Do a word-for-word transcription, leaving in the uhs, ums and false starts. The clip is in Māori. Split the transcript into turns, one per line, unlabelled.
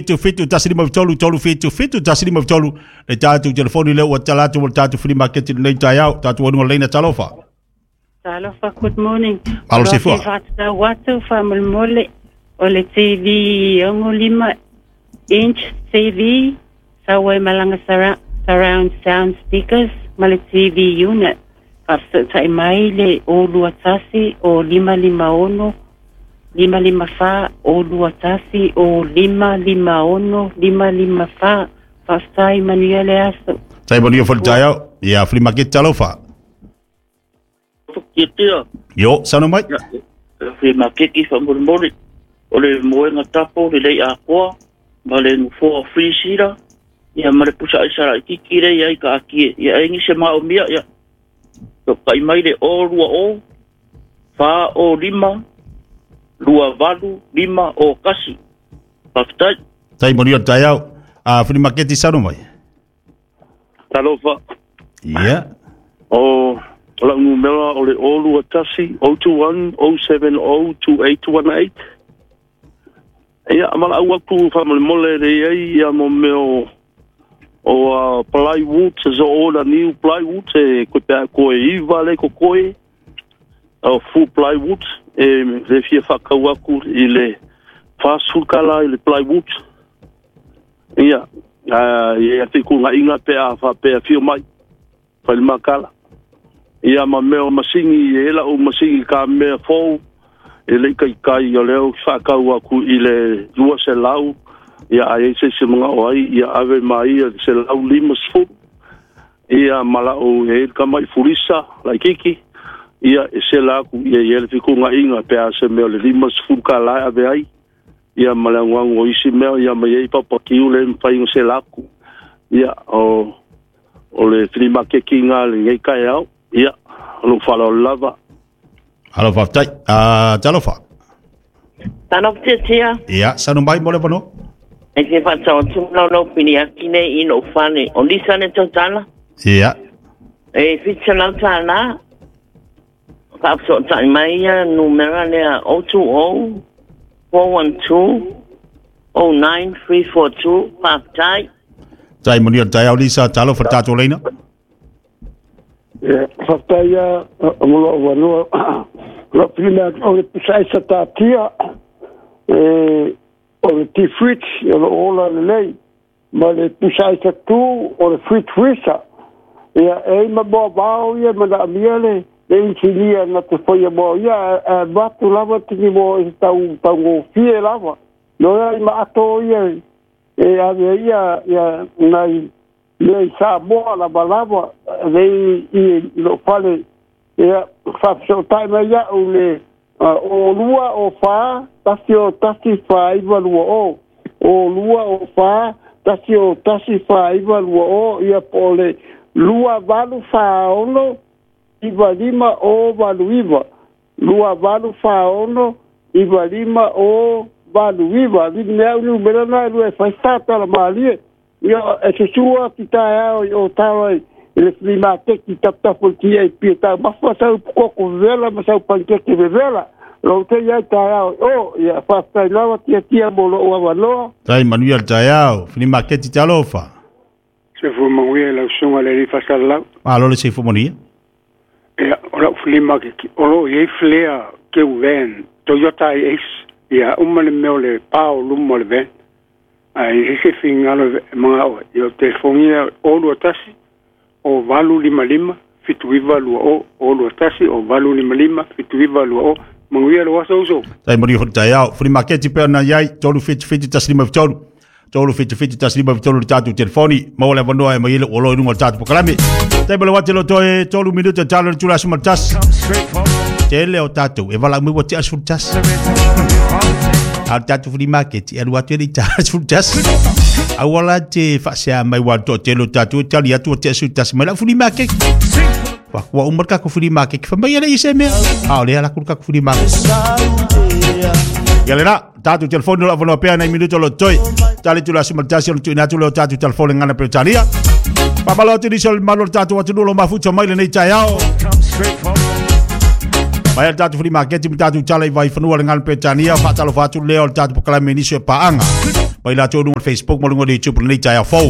fitu fitu tasiri ma tolu tolu fitu fitu tasiri ma tolu le tatu telefoni le o talatu o tatu free market le tayau tatu o ngolena talofa
talofa good morning
alo se fo
fata watu famil mole o le T V ngolima inch T V sawe malanga surround sound speakers male T V unit after tai mai le o luatasi o lima lima ono lima lima fa o luatasi o lima lima ono lima lima fa fastai manuele aso
tai bonio for tayau ya free market talofa
Kitia.
Yo, sano mai?
Free market ki fa mori mori. Ole moenga tapo le lei a koa. Male no for free sira. Ya mare pusa isara ki kire ya ka ki ya ingi se ma o mia ya. To kai mai le o rua o. Fa o lima. Lua valu lima o kasi. Paktai.
Tai bonio tayau. A free market sano mai.
Talofa.
Yeah.
Oh la numero ole olu atasi zero two one zero seven zero two eight one eight. Ya mala au ku family mole re ya mo meo o plywood zo ola new plywood e ko ta ko e vale ko ko e o full plywood e le fie fa ka wa ku ile fa sul kala ile plywood. Ya ya te ku nga inga pe a fa pe fio mai fa il makala. Ia ma meo masingi e la o masingi ka mea fou e le kai kai o leo whakau aku i le lua se lau ia a e se se mga o ai ia ave mai se lau lima sfu ia mala o e ka mai furisa lai kiki ia e se la aku ia e le fiku nga inga pe a se meo le lima sfu ka lai ave ai ia mala nguang o isi meo ia mai e papakiu le mwhai se la aku ia o o le trima keki nga le ngai kai au ia, lo falo lava.
Halo Faftai, ah talofa.
Tano tia.
Ia, sano mai mole pono.
E ke fata o tu no no pini akine ino fane. Ondi sane totala.
Ia.
E fitsa na tana. Ka so tai mai numero le zero two zero four one two zero nine three four two Faftai.
Tai monio tai aulisa talo fatato leina.
Yeah, Faftaia, molo wano, la prima o le pusai sa tatia, e o le tifrit, o le ola le lei, ma le pusai sa tu, o le frit frisa, ia e ma boa bao ia, ma na amiale, le insinia na te foia boa ia, e batu lava tiki mo e tau, tau o fie lava, no ia ma ato ia, e ave ia, ia, nai, le sa boa la balava le i lo fale e fa so time ya o le o lua o fa tasio tasi fa iva lua o o lua o fa tasio tasi fa iva lua o ia pole lua valu fa ono iva lima o valu iva lua valu fa ono iva lima o valu iva vi ne au mera na lu e fa stata la malie. Ia e se sua ki tae au o tawa i le flima te ki taptapu ki e pia tau mafua sau koko vela ma sau pankeke vela lo te ia tae au o ia whaftai lawa tia tia molo o awaloa
Tai manuia tae au flima ke ti talofa
se fu manguia lau sunga le rifasar lau
a lo le se fu monia
ia o lau flima ke ki o lo iei flea ke uven Toyota Ace ia umale meo le pao lumo le ven ai se fingalo mga o yo telefonia o lo tasi o valu lima lima fitu viva lu o o lo tasi o valu lima lima fitu viva lu o manguia lo waso uso
tai mori hota ya free market pe na yai tolu fit fit tasli ma tolu tolu fit fit tasli ma tolu tatu telefoni ma wala vano e mai o lo no tatu pokalame tai bele wate lo toe tolu minuto talo tula suma tas tele o tatu e vala mu wate asul tas al tatu free market e wate ni tasul tas awala te fasia mai wato telo tatu tali atu te asul tas ma la free market wa wa umar ka ko free market fa mai ala iseme ah le ala ka ko free market galera tatu telefono la vono pe na minuto lo toi tali tu la simultazione tu natu lo tatu telefono ngana per talia pa malo ti risol malo tatu watu lo mafucho mai le nei taiao Mai tatu free market mi tatu chala vai fanua ngana per tania fa talo fatu leo tatu pokala menisio paanga Pai la tō runga Facebook mo runga le YouTube nei tai a fau.